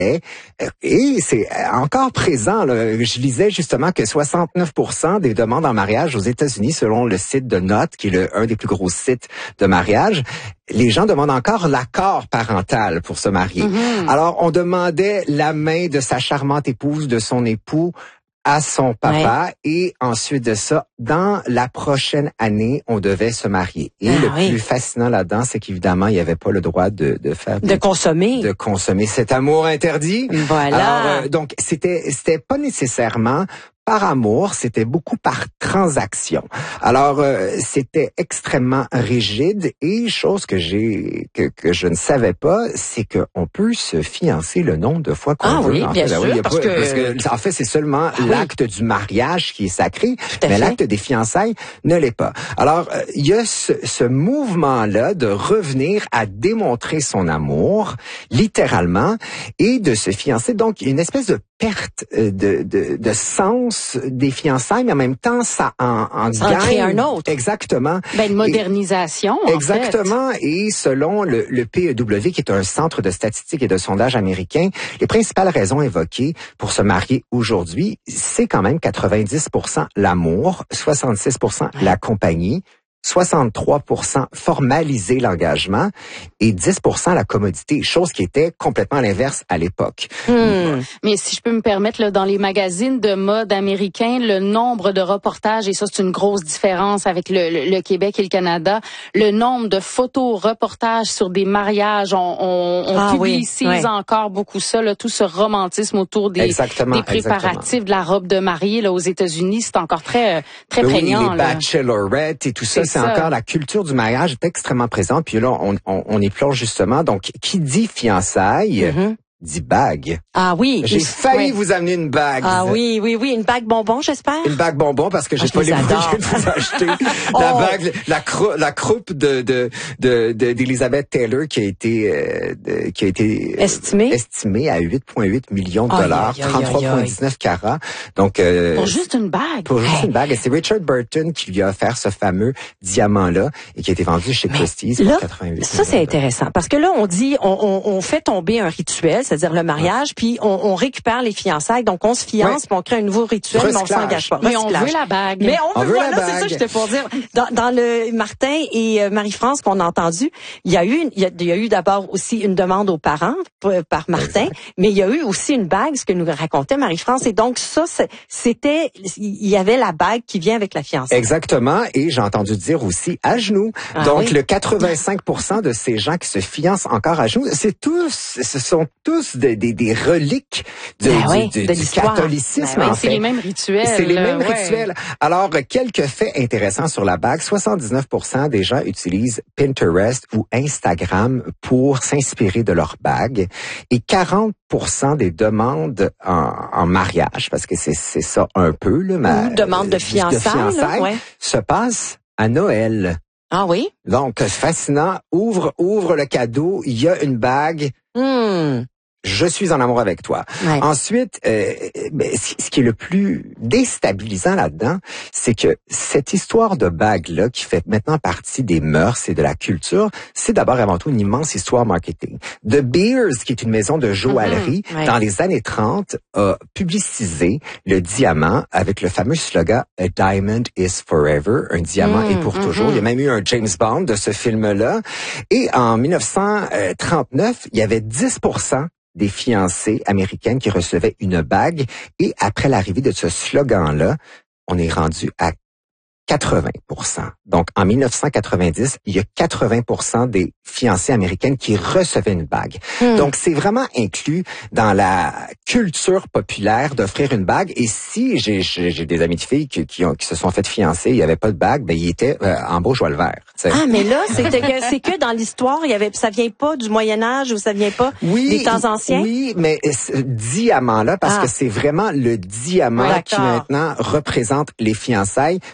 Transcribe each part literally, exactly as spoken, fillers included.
Et c'est encore présent. Là. Je lisais justement que soixante-neuf pour cent des demandes en mariage aux États-Unis, selon le site de Notes, qui est le, un des plus gros sites de mariage, les gens demandent encore l'accord parental pour se marier. Mm-hmm. Alors, on demandait la main de sa charmante épouse, de son époux, à son papa, ouais. Et ensuite de ça, dans la prochaine année, on devait se marier. Et ah, le oui. plus fascinant là-dedans, c'est qu'évidemment, il n'y avait pas le droit de, de faire... De des, consommer. De consommer cet amour interdit. Voilà. Alors, euh, donc, c'était, c'était pas nécessairement par amour, c'était beaucoup par transaction. Alors, euh, c'était extrêmement rigide et chose que j'ai que, que je ne savais pas, c'est que on peut se fiancer le nombre de fois qu'on ah, veut. Oui, en bien fait, sûr, oui, parce, pas, que... parce que en fait, c'est seulement ah, l'acte oui. du mariage qui est sacré, mais fait. L'acte des fiançailles ne l'est pas. Alors, euh, il y a ce, ce mouvement-là de revenir à démontrer son amour, littéralement, et de se fiancer. Donc, une espèce de perte de, de, de sens des fiançailles, mais en même temps, ça en, en ça gagne. En crée un autre. Exactement. Ben, une modernisation, et, en exactement. Fait. Et selon le, le P E W, qui est un centre de statistiques et de sondage américain, les principales raisons évoquées pour se marier aujourd'hui, c'est quand même quatre-vingt-dix pour cent l'amour, soixante-six pour cent la compagnie, soixante-trois pour cent formaliser l'engagement et dix pour cent la commodité, chose qui était complètement à l'inverse à l'époque. Hmm. Mais si je peux me permettre, là, dans les magazines de mode américains, le nombre de reportages, et ça c'est une grosse différence avec le, le, le Québec et le Canada, le nombre de photos, reportages sur des mariages, on, on, on ah, publicise oui, oui. encore beaucoup ça, là, tout ce romantisme autour des, exactement, des préparatifs exactement. de la robe de mariée là, aux États-Unis, c'est encore très, très oui, prégnant. Les là. bachelorettes et tout ça. C'est encore la culture du mariage est extrêmement présente. Puis là, on, on, on y plonge justement. Donc, qui dit fiançailles, mm-hmm. dit bague. Ah oui. J'ai failli ouais. vous amener une bague. Ah oui, oui, oui. Une bague bonbon, j'espère. Une bague bonbon parce que j'ai ah, pas les moyens de vous acheter. oh. La bague, la, crou- la croupe de, de, de, de, d'Elizabeth Taylor qui a été, euh, de, qui a été estimée, euh, estimée à huit virgule huit millions de dollars, trente-trois virgule dix-neuf carats. Donc, euh, pour juste une bague. Pour juste hey. une bague. Et c'est Richard Burton qui lui a offert ce fameux diamant-là et qui a été vendu chez Christie's pour quatre-vingt-huit. Ça, c'est intéressant parce que là, on dit, on, on, on fait tomber un rituel, c'est-à-dire le mariage. Ouais. Puis on, on récupère les fiançailles, donc on se fiance, ouais. Puis on crée un nouveau rituel, Recyclage. Mais on s'engage pas. Mais on veut la bague. Mais on, on veut, veut voilà, la bague. C'est ça que j'étais pour dire. Dans, dans le Martin et Marie-France qu'on a entendu, il y a eu, il y a, il y a eu d'abord aussi une demande aux parents par Martin, exact. Mais il y a eu aussi une bague, ce que nous racontait Marie-France. Et donc ça, c'était, il y avait la bague qui vient avec la fiançaille. Exactement. Et j'ai entendu dire aussi à genoux. Ah, donc oui. Le quatre-vingt-cinq pour cent de ces gens qui se fiancent encore à genoux, c'est tous, ce sont tous des, des, des reliques de, ben du, oui, du, de du catholicisme. Ben oui, en c'est fait. les mêmes rituels. C'est les mêmes ouais. rituels. Alors, quelques faits intéressants sur la bague. soixante-dix-neuf pour cent des gens utilisent Pinterest ou Instagram pour s'inspirer de leur bague. Et quarante pour cent des demandes en, en mariage, parce que c'est, c'est ça un peu, là, ma, ou demande de fiançailles, de fiançailles là, ouais. se passent à Noël. Ah oui? Donc, fascinant. Ouvre, ouvre le cadeau. Il y a une bague. Hmm. Je suis en amour avec toi. Ouais. Ensuite, euh, ben, ce qui est le plus déstabilisant là-dedans, c'est que cette histoire de bague-là, qui fait maintenant partie des mœurs et de la culture, c'est d'abord avant tout une immense histoire marketing. The Beers, qui est une maison de joaillerie, mm-hmm. ouais. dans les années trente, a publicisé le diamant avec le fameux slogan « A diamond is forever », un diamant mm-hmm. est pour toujours. Il y a même eu un James Bond de ce film-là. Et en dix-neuf cent trente-neuf, il y avait dix pour cent des fiancées américaines qui recevaient une bague. Et après l'arrivée de ce slogan-là, on est rendu à quatre-vingts pour cent. Donc, en dix-neuf cent quatre-vingt-dix, il y a quatre-vingts pour cent des fiancées américaines qui recevaient une bague. Mm. Donc, c'est vraiment inclus dans la culture populaire d'offrir une bague. Et si j'ai, j'ai, j'ai des amis de filles qui, qui, ont, qui se sont faites fiancer, il n'y avait pas de bague, ben ils étaient euh, en beau joie le vert. T'sais. Ah, mais là, c'est que, c'est que dans l'histoire, il y avait, ça vient pas du Moyen Âge ou ça vient pas oui, des temps anciens? Oui, mais ce diamant-là, parce ah. que c'est vraiment le diamant ouais, qui maintenant représente les fiançailles. Mais euh,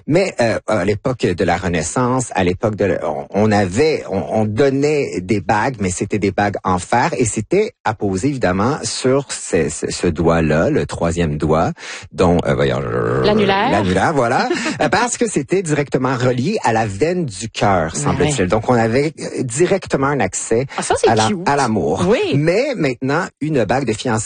euh, à l'époque de la Renaissance, à l'époque de, on, on avait, on, on donnait des bagues, mais c'était des bagues en fer et c'était apposé évidemment sur ce, ce, ce doigt-là, le troisième doigt, dont euh, voyons, l'annulaire. L'annulaire, voilà, parce que c'était directement relié à la veine du cœur, semble-t-il. Ouais. Donc on avait directement un accès ah, ça, à, la, à l'amour. Oui. Mais maintenant, une bague de fiançailles